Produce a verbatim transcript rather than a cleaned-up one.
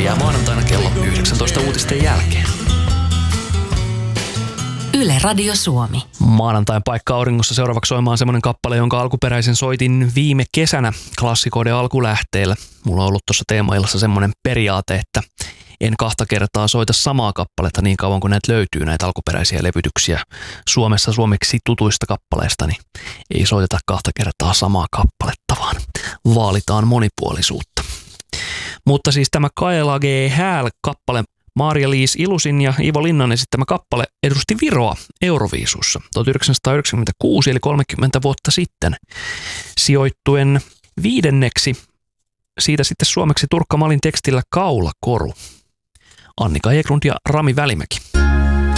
selviää maanantaina kello yhdeksäntoista uutisten jälkeen. Yle Radio Suomi. Maanantain paikka auringossa seuraavaksi soimaan semmoinen kappale, jonka alkuperäisen soitin viime kesänä klassikoiden alkulähteillä. Mulla on ollut tuossa teemaillassa semmoinen periaate, että en kahta kertaa soita samaa kappaletta niin kauan kuin näitä löytyy, näitä alkuperäisiä levytyksiä Suomessa suomeksi tutuista kappaleista, niin ei soiteta kahta kertaa samaa kappaletta, vaan vaalitaan monipuolisuutta. Mutta siis tämä Kaela G. Häl-kappale, Maria-Liis Ilusin ja Iivo Linnan esittämä kappale edusti Viroa Euroviisussa tuhatyhdeksänsataayhdeksänkymmentäkuusi eli kolmekymmentä vuotta sitten sijoittuen viidenneksi. Siitä sitten suomeksi Turkka Malin tekstillä Kaulakoru. Annika Eklund ja Rami Välimäki.